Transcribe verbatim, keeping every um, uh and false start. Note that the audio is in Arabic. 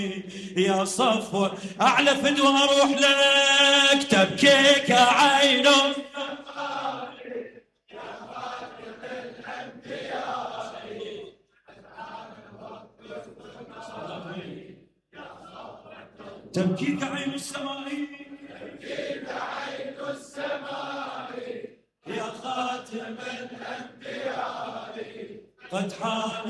يا صفوة أعلى فدوى أروح لك تبكيك عينه تبكيك عين السماء تبكيك عين السماء يا خاتم الأنبياء قد حان